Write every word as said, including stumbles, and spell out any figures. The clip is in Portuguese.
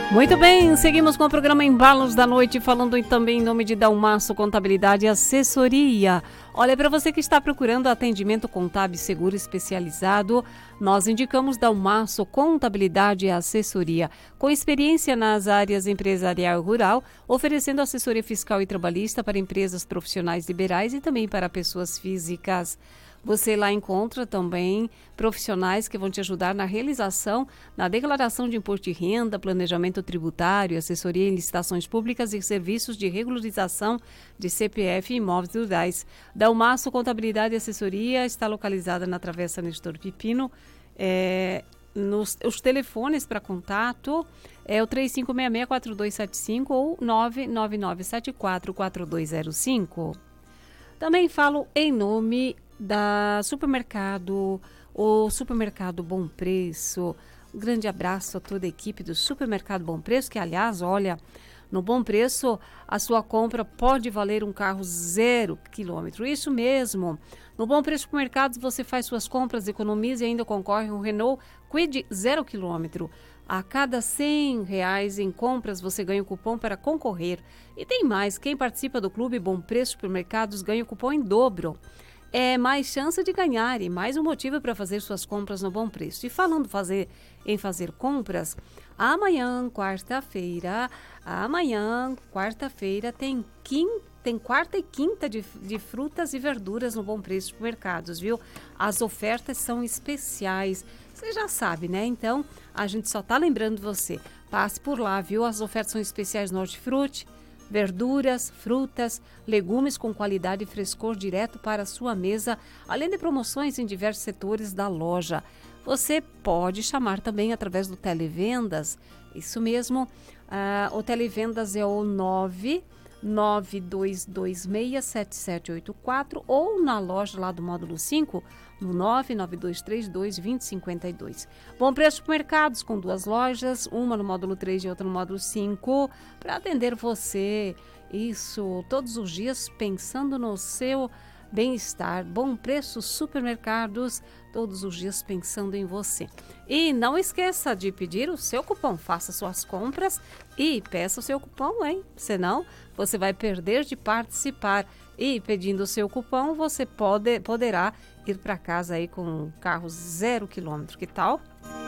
Muito bem, seguimos com o programa Embalos da Noite, falando também em nome de Dalmaço Contabilidade e Assessoria. Olha, para você que está procurando atendimento contábil seguro especializado, nós indicamos Dalmaço Contabilidade e Assessoria, com experiência nas áreas empresarial e rural, oferecendo assessoria fiscal e trabalhista para empresas profissionais liberais e também para pessoas físicas. Você lá encontra também profissionais que vão te ajudar na realização, na declaração de imposto de renda, planejamento tributário, assessoria em licitações públicas e serviços de regularização de C P F e imóveis rurais. Dalmaço Contabilidade e Assessoria está localizada na Travessa Nestor Pipino. É, nos, os telefones para contato é o três cinco seis seis, quatro dois sete cinco ou nove nove nove sete quatro, quatro dois zero cinco. Também falo em nome da Supermercado, o Supermercado Bom Preço. Um grande abraço a toda a equipe do Supermercado Bom Preço, que aliás, olha, no Bom Preço a sua compra pode valer um carro zero quilômetro. Isso mesmo. No Bom Preço Supermercados você faz suas compras, economiza e ainda concorre a um Renault Kwid zero quilômetro. A cada cem reais em compras você ganha um cupom para concorrer. E tem mais, quem participa do Clube Bom Preço Supermercados ganha o cupom em dobro. É mais chance de ganhar e mais um motivo para fazer suas compras no Bom Preço. E falando fazer, em fazer compras, amanhã, quarta-feira, amanhã, quarta-feira, tem, quim, tem quarta e quinta de, de frutas e verduras no Bom Preço Supermercados, viu? As ofertas são especiais. Você já sabe, né? Então, a gente só tá lembrando você. Passe por lá, viu? As ofertas são especiais no hortifruti, verduras, frutas, legumes com qualidade e frescor direto para a sua mesa, além de promoções em diversos setores da loja. Você pode chamar também através do Televendas, isso mesmo, uh, o Televendas é o nove nove dois dois seis sete sete oito quatro ou na loja lá do módulo cinco, no nove nove dois três dois, dois zero cinco dois. Bom Preço Supermercados com duas lojas, uma no módulo três e outra no módulo cinco, para atender você. Isso, todos os dias pensando no seu bem-estar. Bom Preço Supermercados, todos os dias pensando em você. E não esqueça de pedir o seu cupom. Faça suas compras e peça o seu cupom, hein? Senão, você vai perder de participar. E pedindo o seu cupom, você pode, poderá ir para casa aí com um carro zero quilômetro. Que tal?